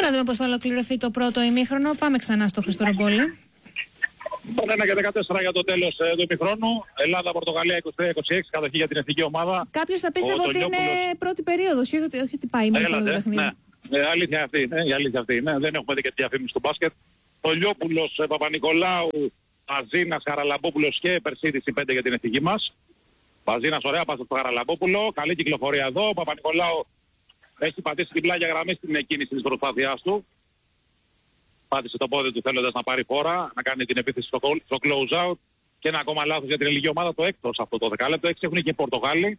Για να δούμε πώς θα ολοκληρωθεί το πρώτο ημίχρονο. Πάμε ξανά στο Χριστορομπόλη. 1 και 14 για το τέλος του ημιχρόνου. Ελλάδα-Πορτογαλία 23-26, κατοχή για την εθνική ομάδα. Κάποιος θα πίστευε ότι είναι πρώτη περίοδος, όχι ότι πάει ημίχρονο το παιχνίδι. Ναι, αλήθεια αυτή είναι. Η αλήθεια αυτή είναι. Δεν έχουμε δει και τη διαφήμιση του μπάσκετ. Ο Λιόπουλος, Παπα-Νικολάου, Παζίνας, Χαραλαμπόπουλος και Περσίδης οι 5 για την εθνική μας. Παζίνας, ωραία πάσα στο Χαραλαμπόπουλο. Καλή κυκλοφορία εδώ. Ο Παπα-Νικολάου έχει πατήσει την πλάγια γραμμή στην κίνηση της προσπάθειάς του. Πάτησε το πόδι του θέλοντας να πάρει φόρα, να κάνει την επίθεση στο close out. Και ένα ακόμα λάθος για την ελληνική ομάδα, το έκτος αυτό το δεκάλεπτο. 6 έχουν και οι Πορτογάλοι.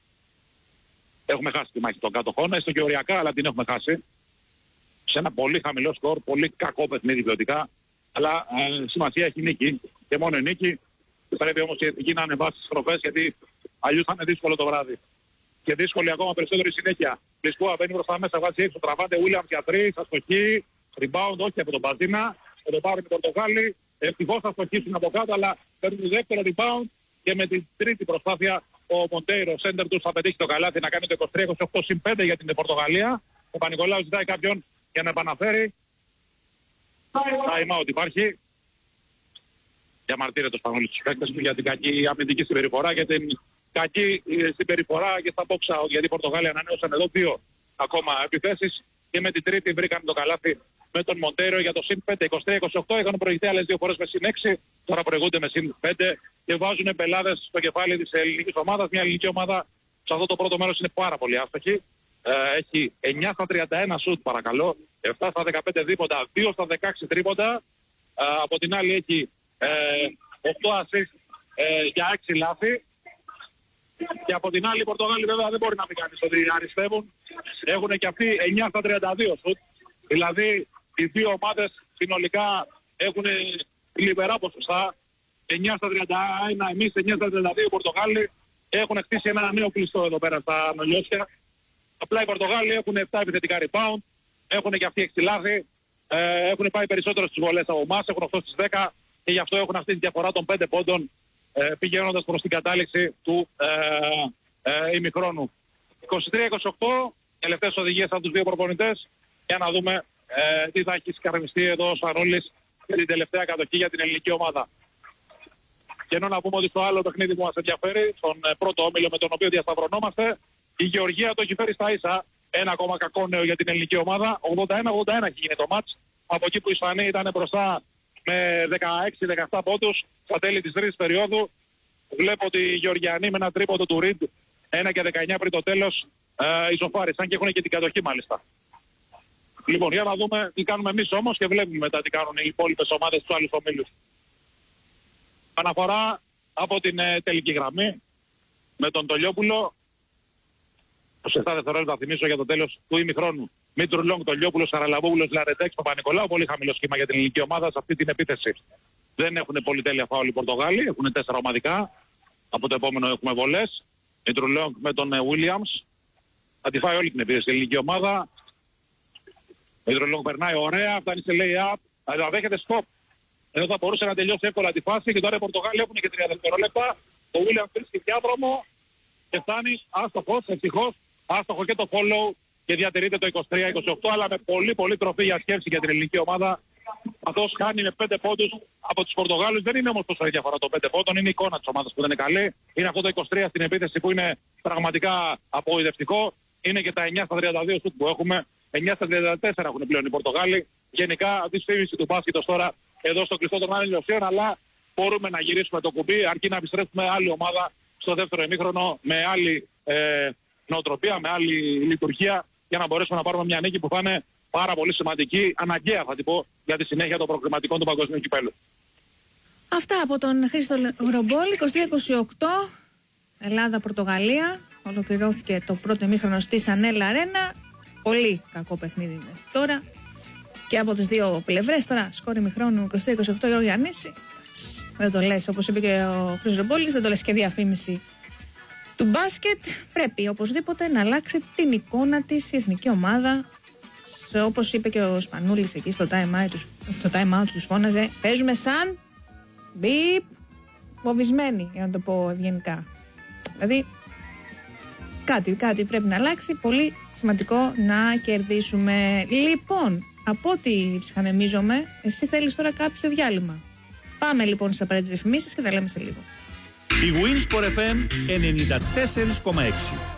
Έχουμε χάσει τη μάχη των κατοχών, έστω και οριακά, αλλά την έχουμε χάσει. Σε ένα πολύ χαμηλό σκορ, πολύ κακό παιχνίδι ποιοτικά. Αλλά σημασία έχει νίκη. Και μόνο η νίκη. Πρέπει όμως η εθνική να ανεβάσει τις στροφές, γιατί αλλιώς θα είναι δύσκολο το βράδυ. Και δύσκολη ακόμα περισσότερη συνέχεια. Λισκούα μπαίνει μπροστά μέσα, βάζει έξω, τραβάται Williams για 3, αστοχή. Rebound όχι από τον Παζίνα, θα το πάρουν οι Πορτογάλοι. Ευτυχώς θα στοχίσουν από κάτω, αλλά παίρνουν το δεύτερο rebound και με την τρίτη προσπάθεια ο Μοντέιρο, σέντερ του, θα πετύχει το καλάθι να κάνει το 23-28 συν 5 για την Πορτογαλία. Ο Παπα-Νικολάου ζητάει κάποιον για να επαναφέρει. Time out υπάρχει. Διαμαρτύρεται ο Σπανούλης στους παίκτες του για την κακή αμυντική συμπεριφορά, για την κακή συμπεριφορά και στα box out, γιατί οι Πορτογάλοι ανανέωσαν εδώ 2 ακόμα επιθέσεις και με την τρίτη βρήκαν το καλάθι με τον Μοντέιρο για το συν 5, 23-28. Είχαν προηγηθεί άλλες 2 φορές με συν 6, τώρα προηγούνται με συν 5 και βάζουν πελάδες στο κεφάλι της ελληνικής ομάδας. Μια ελληνική ομάδα σε αυτό το πρώτο μέρος είναι πάρα πολύ άστοχη. Έχει 9 στα 31 σουτ παρακαλώ, 7 στα 15 δίποτα, 2 στα 16 τρίποτα. Από την άλλη έχει 8 assist για 6 λάθη. Και από την άλλη οι Πορτογάλοι βέβαια δεν μπορεί να μην κάνεις ότι αριστεύουν. Έχουν και αυτοί 9 στα 32 σουτ. Δηλαδή οι δύο ομάδες συνολικά έχουν λιβερά ποσοστά. 9 στα 31 εμείς, 9 στα 32 οι Πορτογάλοι. Έχουν χτίσει ένα νέο κλειστό εδώ πέρα στα Νολιώσια. Απλά οι Πορτογάλοι έχουν 7 επιθετικά rebound. Έχουν και αυτοί 6 λάθη. Έχουν πάει περισσότερο στις βολές από εμάς. Έχουν 8 στις 10 και γι' αυτό έχουν αυτή τη διαφορά των 5 πόντων πηγαίνοντας προς την κατάληξη του ημιχρόνου. 23-28, τελευταίες οδηγίες από τους δύο προπονητές, για να δούμε τι θα έχει σκαρμιστεί εδώ ο Σαρόλης για την τελευταία κατοχή για την ελληνική ομάδα. Και ενώ να πούμε ότι στο άλλο παιχνίδι που μας ενδιαφέρει, στον πρώτο όμιλο με τον οποίο διασταυρωνόμαστε, η Γεωργία το έχει φέρει στα ίσα. Ένα ακόμα κακό νέο για την ελληνική ομάδα. 81-81 έχει γίνει το μάτς. Από εκεί που οι Ισπανοί ήταν μπροστά με 16-17 πόντους στα τέλη της τρίτης περίοδου. Βλέπω ότι οι Γεωργιανοί με ένα τρίποντο του Ριντ 1 και 19 πριν το τέλος ισοφάρισαν και έχουν και την κατοχή μάλιστα. Λοιπόν, για να δούμε τι κάνουμε εμείς όμως και βλέπουμε μετά τι κάνουν οι υπόλοιπες ομάδες του άλλους ομίλους. Αναφορά από την τελική γραμμή με τον Τολιόπουλο. 27 δευτερόλεπτα θα θυμίσω για το τέλος του ημιχρόνου. Μήτρου Λόγκ, Τολιόπουλος, Χαραλαμπόπουλος, Λαρετέξ, Παπα-Νικολάου. Πολύ χαμηλό σχήμα για την ελληνική ομάδα σε αυτή την επίθεση. Δεν έχουν πολυτέλεια φάουλ οι Πορτογάλοι, έχουν 4 ομαδικά. Από το επόμενο έχουμε βολές. Μήτρου Λόγκ με τον Williams. Θα τη φάει όλη την επίθεση η ελληνική ομάδα. Μήτρου Λόγκ περνάει ωραία, φτάνει σε lay-up. Αλλά δέχεται stop. Εδώ θα μπορούσε να τελειώσει εύκολα τη φάση και τώρα οι Πορτογάλοι έχουν και 3 δευτερόλεπτα. Ο Williams βρίσκει διάδρομο και φτάνει άστοχος, ευτυχώς. Άστοχο και το follow και διατηρείται το 23-28, αλλά με πολύ τροφή για σκέψη για την ελληνική ομάδα. Αυτός χάνει με 5 πόντους από τους Πορτογάλους. Δεν είναι όμως τόσο η διαφορά των 5 πόντων, είναι η εικόνα της ομάδας που δεν είναι καλή. Είναι αυτό το 23 στην επίθεση που είναι πραγματικά απογοητευτικό. Είναι και τα 9 στα 32 σουτ που έχουμε. 9 στα 34 έχουν πλέον οι Πορτογάλοι. Γενικά αντιστοίχηση του μπάσκετος τώρα εδώ στο κλειστό των άλλων Λιωσίων, αλλά μπορούμε να γυρίσουμε το κουμπί αρκεί να επιστρέψουμε άλλη ομάδα στο δεύτερο ημίχρονο με άλλη νοοτροπία, με άλλη λειτουργία για να μπορέσουμε να πάρουμε μια νίκη που θα είναι πάρα πολύ σημαντική, αναγκαία θα την πω, για τη συνέχεια των προκριματικών του παγκοσμίου κυπέλλου. Αυτά από τον Χρήστο Ρομπόλη. 23-28 Ελλάδα-Πορτογαλία. Ολοκληρώθηκε το πρώτο ημίχρονο στη Σανέλ Αρένα. Πολύ κακό παιχνίδι μέχρι τώρα και από τις δύο πλευρές. Τώρα σκόρ ημιχρόνου 23-28 Γιώργο Γιαννίση. Δεν το λες, όπως είπε και ο Χρήστος Ρομπόλης, δεν το λες και διαφήμιση του μπάσκετ. Πρέπει οπωσδήποτε να αλλάξει την εικόνα της η εθνική ομάδα. Όπως είπε και ο Σπανούλης εκεί στο time out τους φώναζε, παίζουμε σαν μπιπ φοβισμένοι, για να το πω ευγενικά. Δηλαδή κάτι πρέπει να αλλάξει. Πολύ σημαντικό να κερδίσουμε. Λοιπόν, από ό,τι ψυχανεμίζομαι, εσύ θέλεις τώρα κάποιο διάλειμμα. Πάμε λοιπόν στις απαραίτητες διαφημίσεις και τα λέμε σε λίγο. Η Winsport FM 94,6.